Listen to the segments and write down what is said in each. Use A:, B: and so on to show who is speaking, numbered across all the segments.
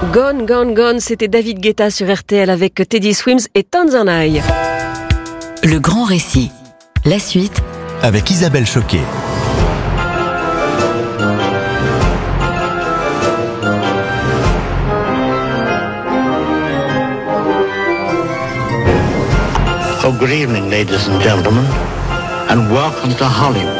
A: Gone, Gone, Gone, c'était David Guetta sur RTL avec Teddy Swims et Tanzanai.
B: Le grand récit. La suite
C: avec Isabelle Choquet.
D: So good evening, ladies and gentlemen, and welcome to Hollywood.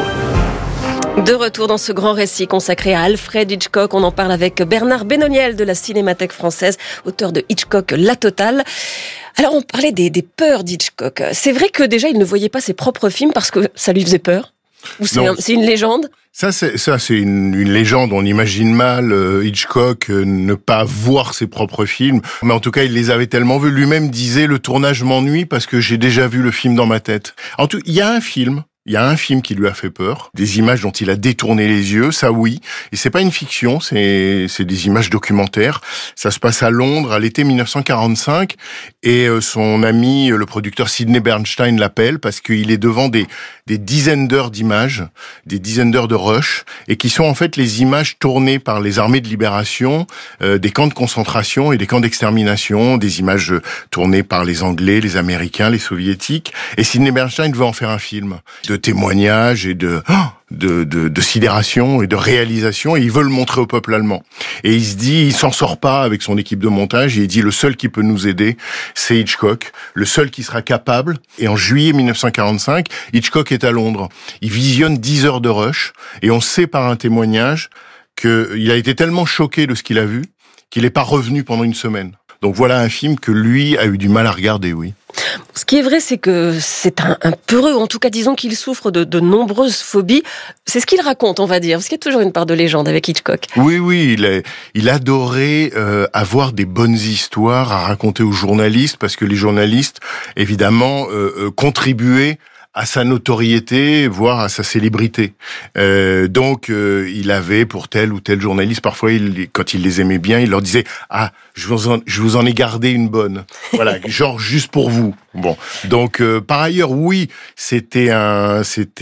A: De retour dans ce grand récit consacré à Alfred Hitchcock, on en parle avec Bernard Benoliel de la Cinémathèque française, auteur de Hitchcock La Totale. Alors on parlait des peurs d'Hitchcock. C'est vrai que déjà il ne voyait pas ses propres films parce que ça lui faisait peur? Ou c'est une légende?
E: Ça c'est une légende. On imagine mal Hitchcock ne pas voir ses propres films. Mais en tout cas, il les avait tellement vus. Lui-même disait, le tournage m'ennuie parce que j'ai déjà vu le film dans ma tête. En tout, il y a un film qui lui a fait peur, des images dont il a détourné les yeux, ça oui. Et c'est pas une fiction, c'est des images documentaires. Ça se passe à Londres à l'été 1945 et son ami, le producteur Sidney Bernstein l'appelle parce qu'il est devant des dizaines d'heures d'images, des dizaines d'heures de rush et qui sont en fait les images tournées par les armées de libération, des camps de concentration et des camps d'extermination, des images tournées par les Anglais, les Américains, les Soviétiques. Et Sidney Bernstein veut en faire un film de témoignages et de sidération et de réalisation, et il veut le montrer au peuple allemand. Et il se dit, il s'en sort pas avec son équipe de montage, et il dit, le seul qui peut nous aider, c'est Hitchcock, le seul qui sera capable. Et en juillet 1945, Hitchcock est à Londres. Il visionne 10 heures de rush, et on sait par un témoignage qu'il a été tellement choqué de ce qu'il a vu, qu'il n'est pas revenu pendant une semaine. Donc voilà un film que lui a eu du mal à regarder, oui.
A: Ce qui est vrai, c'est que c'est un peureux, en tout cas disons qu'il souffre de nombreuses phobies. C'est ce qu'il raconte, on va dire, parce qu'il y a toujours une part de légende avec Hitchcock.
E: Oui, il adorait avoir des bonnes histoires à raconter aux journalistes, parce que les journalistes, évidemment, contribuaient à sa notoriété, voire à sa célébrité. Donc, il avait pour tel ou tel journaliste, parfois, quand il les aimait bien, il leur disait « Ah, je vous en ai gardé une bonne. » Voilà, genre juste pour vous. Bon, donc par ailleurs, oui, c'était un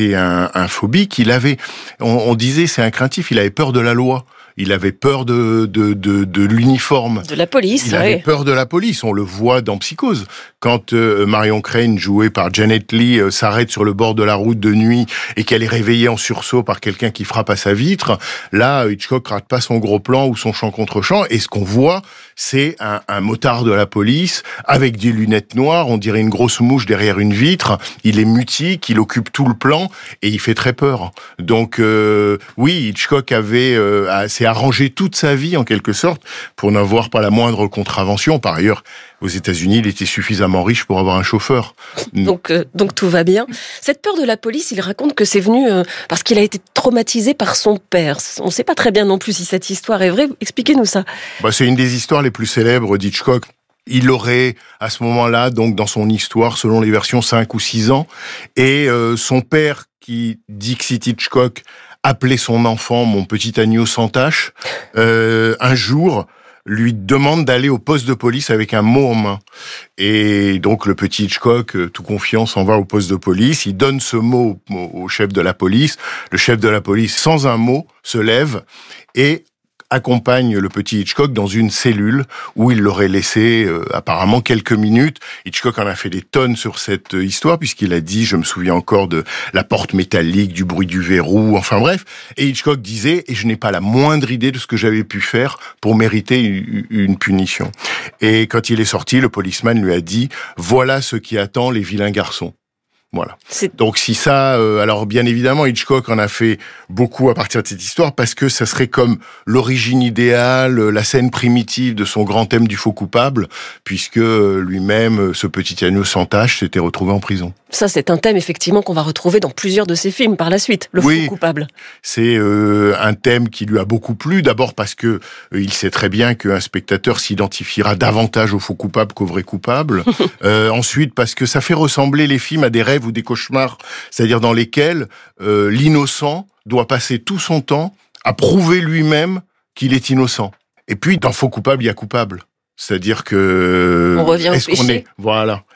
E: phobie qu'il avait. On disait c'est un craintif. Il avait peur de la loi. Il avait peur de l'uniforme.
A: De la police,
E: Il avait peur de la police. On le voit dans Psychose. Quand Marion Crane, jouée par Janet Leigh, s'arrête sur le bord de la route de nuit et qu'elle est réveillée en sursaut par quelqu'un qui frappe à sa vitre, là, Hitchcock rate pas son gros plan ou son champ contre champ. Et ce qu'on voit, c'est un motard de la police avec des lunettes noires. On dirait une grosse mouche derrière une vitre. Il est mutique, il occupe tout le plan et il fait très peur. Donc, oui, Hitchcock s'est arrangé toute sa vie, en quelque sorte, pour n'avoir pas la moindre contravention. Par ailleurs, aux États-Unis, il était suffisamment riche pour avoir un chauffeur.
A: Donc tout va bien. Cette peur de la police, il raconte que c'est venu parce qu'il a été traumatisé par son père. On ne sait pas très bien non plus si cette histoire est vraie. Expliquez-nous ça.
E: C'est une des histoires les plus célèbres d'Hitchcock. Il aurait, à ce moment-là, donc dans son histoire, selon les versions, 5 ou 6 ans. Et son père, qui Dixit Hitchcock, appelait son enfant « mon petit agneau sans tache », un jour lui demande d'aller au poste de police avec un mot en main. Et donc le petit Hitchcock, tout confiant, s'en va au poste de police. Il donne ce mot au chef de la police. Le chef de la police, sans un mot, se lève et accompagne le petit Hitchcock dans une cellule où il l'aurait laissé apparemment quelques minutes. Hitchcock en a fait des tonnes sur cette histoire puisqu'il a dit, je me souviens encore de la porte métallique, du bruit du verrou, enfin bref. Et Hitchcock disait, et je n'ai pas la moindre idée de ce que j'avais pu faire pour mériter une punition. Et quand il est sorti, le policeman lui a dit, voilà ce qui attend les vilains garçons. Voilà. Donc si ça, alors bien évidemment, Hitchcock en a fait beaucoup à partir de cette histoire parce que ça serait comme l'origine idéale, la scène primitive de son grand thème du faux coupable, puisque lui-même, ce petit agneau sans tache, s'était retrouvé en prison.
A: Ça, c'est un thème effectivement qu'on va retrouver dans plusieurs de ses films par la suite, le faux coupable.
E: C'est un thème qui lui a beaucoup plu. D'abord parce que il sait très bien qu'un spectateur s'identifiera davantage au faux coupable qu'au vrai coupable. Ensuite parce que ça fait ressembler les films à des rêves ou des cauchemars, c'est-à-dire dans lesquels l'innocent doit passer tout son temps à prouver lui-même qu'il est innocent. Et puis dans faux coupable, il y a coupable. C'est-à-dire que
A: on revient au péché.
E: Voilà.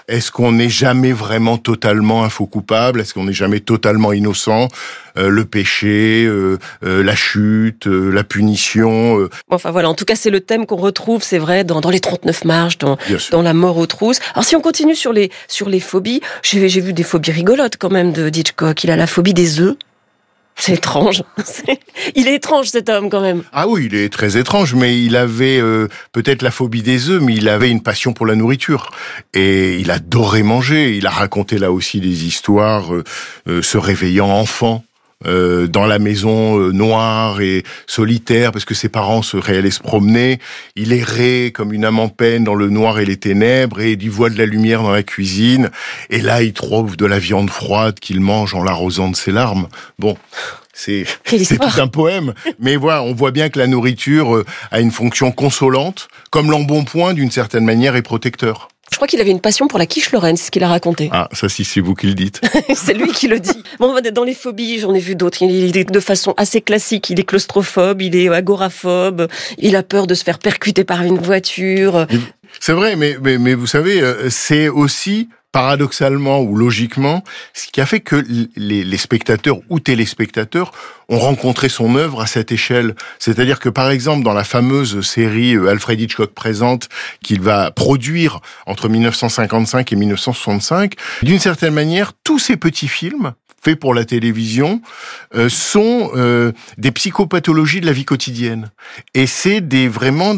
E: Est-ce qu'on n'est jamais vraiment totalement un faux coupable? Est-ce qu'on n'est jamais totalement innocent? Le péché, la chute, la punition.
A: Enfin voilà, en tout cas c'est le thème qu'on retrouve, c'est vrai, dans les 39 marches, dans La mort aux trousses. Alors si on continue sur les phobies, j'ai vu des phobies rigolotes quand même de Hitchcock. Il a la phobie des œufs. C'est étrange. Il est étrange cet homme quand même.
E: Ah oui, il est très étrange, mais il avait peut-être la phobie des œufs, mais il avait une passion pour la nourriture. Et il adorait manger. Il a raconté là aussi des histoires, se réveillant enfant. Dans la maison noire et solitaire, parce que ses parents se réallaient se promener. Il errait comme une âme en peine dans le noir et les ténèbres, et il voit de la lumière dans la cuisine. Et là, il trouve de la viande froide qu'il mange en l'arrosant de ses larmes. Bon, c'est tout un poème. Mais voilà, on voit bien que la nourriture a une fonction consolante, comme l'embonpoint, d'une certaine manière, est protecteur.
A: Je crois qu'il avait une passion pour la quiche Lorraine, c'est ce qu'il a raconté.
E: Ah, ça si c'est vous qui le dites.
A: C'est lui qui le dit. Bon, dans les phobies, j'en ai vu d'autres. Il est de façon assez classique. Il est claustrophobe, il est agoraphobe, il a peur de se faire percuter par une voiture.
E: C'est vrai, mais vous savez, c'est aussi paradoxalement ou logiquement, ce qui a fait que les spectateurs ou téléspectateurs ont rencontré son œuvre à cette échelle. C'est-à-dire que, par exemple, dans la fameuse série Alfred Hitchcock présente, qu'il va produire entre 1955 et 1965, d'une certaine manière, tous ces petits films faits pour la télévision sont des psychopathologies de la vie quotidienne. Et c'est vraiment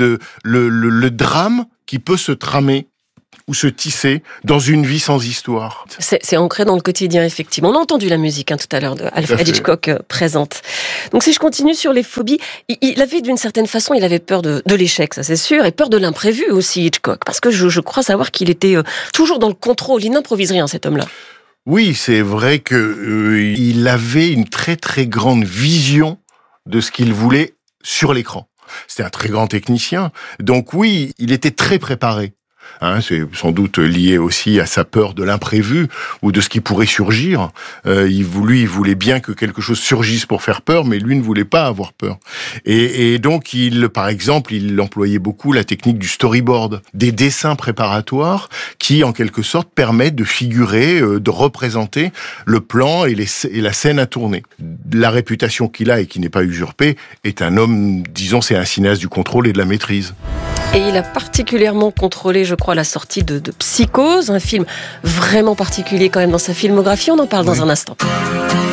E: le drame qui peut se tramer ou se tisser dans une vie sans histoire.
A: C'est ancré dans le quotidien, effectivement. On a entendu la musique tout à l'heure de Alfred Hitchcock présente. Donc si je continue sur les phobies, il avait d'une certaine façon, il avait peur de l'échec, ça c'est sûr, et peur de l'imprévu aussi, Hitchcock, parce que je crois savoir qu'il était toujours dans le contrôle, il n'improvise rien, cet homme-là.
E: Oui, c'est vrai que il avait une très très grande vision de ce qu'il voulait sur l'écran. C'était un très grand technicien, donc oui, il était très préparé. C'est sans doute lié aussi à sa peur de l'imprévu ou de ce qui pourrait surgir. Il voulait bien que quelque chose surgisse pour faire peur, mais lui ne voulait pas avoir peur. Et donc, par exemple, il employait beaucoup la technique du storyboard, des dessins préparatoires qui, en quelque sorte, permettent de figurer, de représenter le plan et la scène à tourner. La réputation qu'il a et qui n'est pas usurpée est un homme, disons, c'est un cinéaste du contrôle et de la maîtrise.
A: Et il a particulièrement contrôlé, je crois, la sortie de Psychose, un film vraiment particulier quand même dans sa filmographie. On en parle dans un instant.